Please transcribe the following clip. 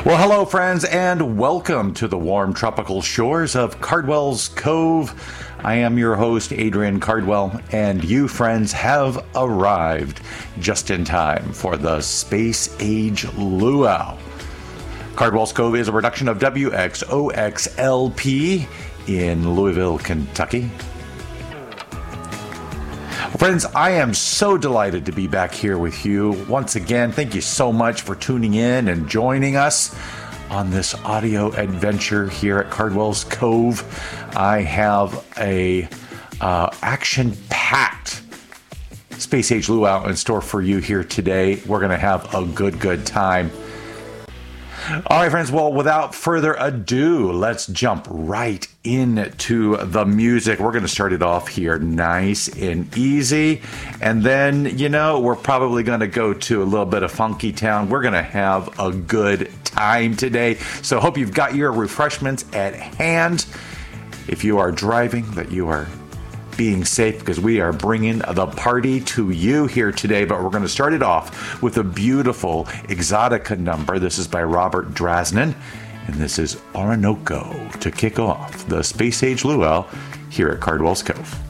Well, hello, friends, and welcome to the warm tropical shores of Cardwell's Cove. I am your host, Adrian Cardwell, and you, friends, have arrived just in time for the Space Age Luau. Cardwell's Cove is a production of WXOXLP in Louisville, Kentucky. Friends, I am so delighted to be back here with you once again. Thank you so much for tuning in and joining us on this audio adventure here at Cardwell's Cove. I have a action-packed Space Age Luau in store for you here today. We're going to have a good time. All right, friends, well, without further ado, let's jump right into the music. We're going to start it off here nice and easy. And then, we're probably going to go to a little bit of Funky Town. We're going to have a good time today. So hope you've got your refreshments at hand. If you are driving, that you are being safe, because we are bringing the party to you here today. But we're going to start it off with a beautiful Exotica number. This is by Robert Drasnin, and this is Orinoco to kick off the Space Age Luau here at Cardwell's Cove.